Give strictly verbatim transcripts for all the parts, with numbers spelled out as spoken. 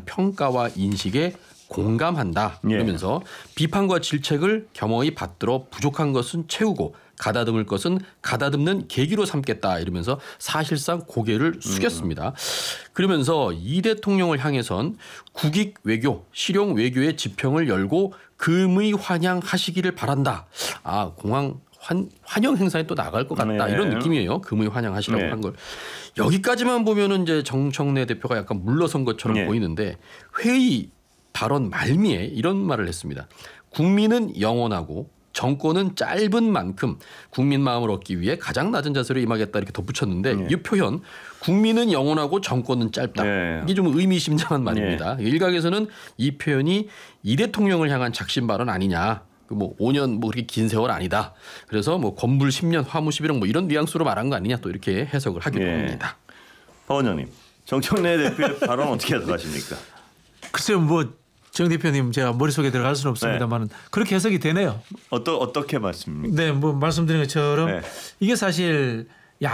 평가와 인식에 공감한다. 이러면서 예. 비판과 질책을 겸허히 받들어 부족한 것은 채우고 가다듬을 것은 가다듬는 계기로 삼겠다. 이러면서 사실상 고개를 숙였습니다. 음. 그러면서 이 대통령을 향해선 국익 외교, 실용 외교의 지평을 열고 금의 환영하시기를 바란다. 아, 공항 환, 환영 행사에 또 나갈 것 같다. 네. 이런 느낌이에요. 금의 환영하시라고 네. 한 걸. 여기까지만 보면은 이제 정청래 대표가 약간 물러선 것처럼 네. 보이는데 회의 발언 말미에 이런 말을 했습니다. 국민은 영원하고 정권은 짧은 만큼 국민 마음을 얻기 위해 가장 낮은 자세로 임하겠다 이렇게 덧붙였는데 네. 이 표현 국민은 영원하고 정권은 짧다. 네. 이게 좀 의미심장한 말입니다. 네. 일각에서는 이 표현이 이 대통령을 향한 작심 발언 아니냐. 뭐 오 년 뭐 그렇게 긴 세월 아니다. 그래서 뭐 건불 십 년 화무 십일 억 뭐 이런 뉘앙스로 말한 거 아니냐 또 이렇게 해석을 하기도 네. 합니다. 박 원장님, 정청래 대표의 발언 어떻게 해석하십니까? 글쎄요, 뭐 정 대표님 제가 머릿속에 들어갈 수는 없습니다만 네. 그렇게 해석이 되네요. 어떠, 어떻게 말씀입니까? 네, 뭐 말씀드린 것처럼 네. 이게 사실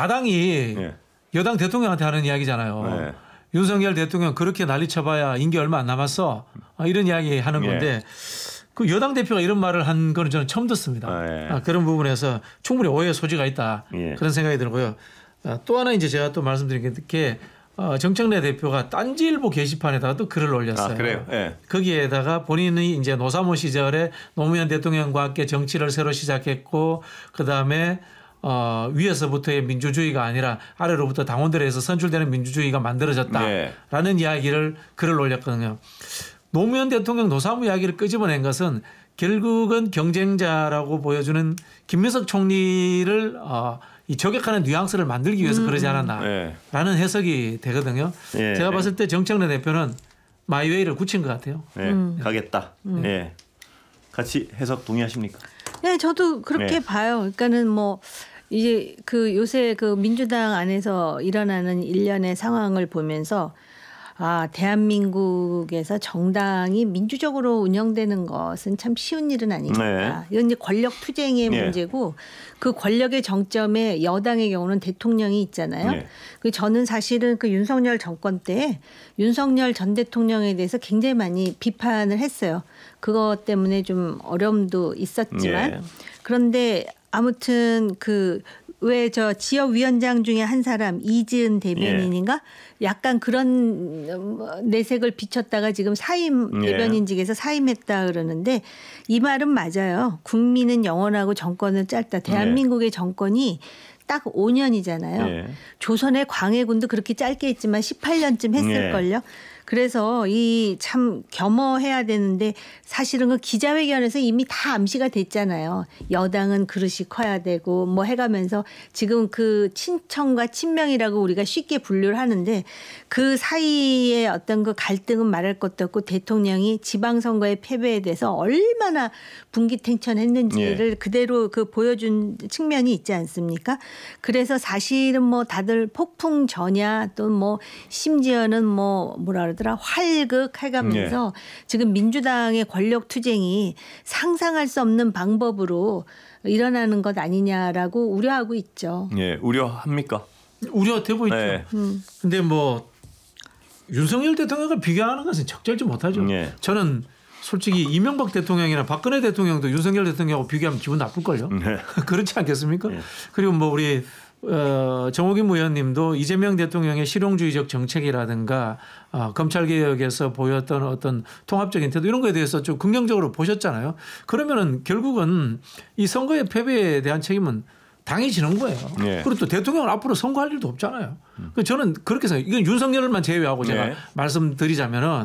야당이 네. 여당 대통령한테 하는 이야기잖아요. 네. 윤석열 대통령 그렇게 난리 쳐봐야 임기 얼마 안 남았어. 이런 이야기 하는 건데 네. 그 여당 대표가 이런 말을 한 건 저는 처음 듣습니다. 아, 네. 아, 그런 부분에서 충분히 오해의 소지가 있다. 네. 그런 생각이 들고요. 아, 또 하나 이제 제가 또 말씀드린 게 어, 정청래 대표가 딴지일보 게시판에다가 또 글을 올렸어요. 아, 그래요? 네. 거기에다가 본인이 이제 노사모 시절에 노무현 대통령과 함께 정치를 새로 시작했고 그 다음에 어, 위에서부터의 민주주의가 아니라 아래로부터 당원들에서 선출되는 민주주의가 만들어졌다라는 네. 이야기를 글을 올렸거든요. 노무현 대통령 노사모 이야기를 끄집어낸 것은 결국은 경쟁자라고 보여주는 김명석 총리를 어, 이 저격하는 뉘앙스를 만들기 위해서 음. 그러지 않았나라는 네. 해석이 되거든요. 네. 제가 봤을 때 정청래 대표는 마이웨이를 굳힌 것 같아요. 네. 음. 가겠다. 음. 네. 같이 해석 동의하십니까? 네, 저도 그렇게 네. 봐요. 그러니까는 뭐 이제 그 요새 그 민주당 안에서 일어나는 일련의 상황을 보면서 아, 대한민국에서 정당이 민주적으로 운영되는 것은 참 쉬운 일은 아니겠다. 네. 이건 이제 권력 투쟁의 네. 문제고 그 권력의 정점에 여당의 경우는 대통령이 있잖아요. 네. 그 저는 사실은 그 윤석열 정권 때 윤석열 전 대통령에 대해서 굉장히 많이 비판을 했어요. 그것 때문에 좀 어려움도 있었지만 네. 그런데 아무튼 그 왜 저 지역위원장 중에 한 사람 이지은 대변인인가 예. 약간 그런 내색을 비쳤다가 지금 사임 예. 대변인직에서 사임했다 그러는데 이 말은 맞아요. 국민은 영원하고 정권은 짧다. 대한민국의 예. 정권이 딱 오 년이잖아요. 예. 조선의 광해군도 그렇게 짧게 했지만 십팔 년쯤 했을걸요. 예. 그래서 이 참 겸허해야 되는데 사실은 그 기자회견에서 이미 다 암시가 됐잖아요. 여당은 그릇이 커야 되고 뭐 해가면서 지금 그 친청과 친명이라고 우리가 쉽게 분류를 하는데 그 사이에 어떤 그 갈등은 말할 것도 없고 대통령이 지방선거의 패배에 대해서 얼마나 분기탱천했는지를 예. 그대로 그 보여준 측면이 있지 않습니까? 그래서 사실은 뭐 다들 폭풍 전야 또 뭐 심지어는 뭐 뭐라 그러더라 활극 해가면서 예. 지금 민주당의 권력 투쟁이 상상할 수 없는 방법으로 일어나는 것 아니냐라고 우려하고 있죠. 예, 우려합니까? 우려되고 있죠. 네. 음. 근데 뭐 윤석열 대통령과 비교하는 것은 적절치 못하죠. 예. 저는 솔직히 이명박 대통령이나 박근혜 대통령도 윤석열 대통령하고 비교하면 기분 나쁠걸요. 네. 그렇지 않겠습니까? 네. 그리고 뭐 우리 어, 정호김 의원님도 이재명 대통령의 실용주의적 정책이라든가 어, 검찰개혁에서 보였던 어떤 통합적인 태도 이런 거에 대해서 좀 긍정적으로 보셨잖아요. 그러면은 결국은 이 선거의 패배에 대한 책임은 당이 지는 거예요. 네. 그리고 또 대통령은 앞으로 선거할 일도 없잖아요. 음. 저는 그렇게 생각해요. 이건 윤석열만 제외하고 제가 네. 말씀드리자면은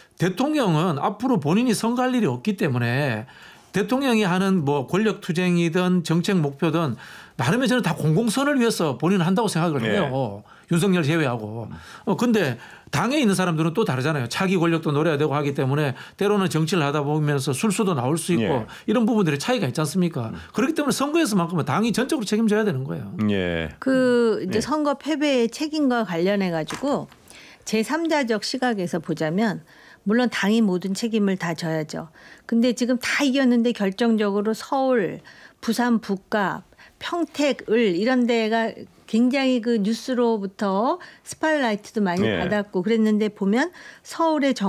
대통령은 앞으로 본인이 선거할 일이 없기 때문에 대통령이 하는 뭐 권력 투쟁이든 정책 목표든 나름의 저는 다 공공선을 위해서 본인은 한다고 생각을 해요. 네. 윤석열 제외하고. 어, 근데 당에 있는 사람들은 또 다르잖아요. 차기 권력도 노려야 되고 하기 때문에 때로는 정치를 하다 보면서 술수도 나올 수 있고 네. 이런 부분들의 차이가 있지 않습니까? 음. 그렇기 때문에 선거에서만큼은 당이 전적으로 책임져야 되는 거예요. 네. 그 이제 네. 선거 패배의 책임과 관련해 가지고 제삼자적 시각에서 보자면 물론 당이 모든 책임을 다 져야죠. 근데 지금 다 이겼는데 결정적으로 서울, 부산 북갑, 평택, 을 이런 데가 굉장히 그 뉴스로부터 스팟라이트도 많이 네. 받았고 그랬는데 보면 서울의 정